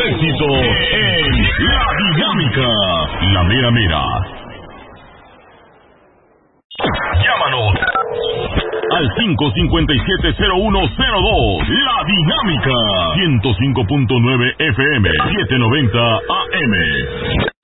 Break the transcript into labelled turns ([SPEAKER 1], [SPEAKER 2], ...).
[SPEAKER 1] éxito en La Dinámica. La mera mera. Llámanos al 557-0102. La Dinámica. 105.9 FM. 790 AM.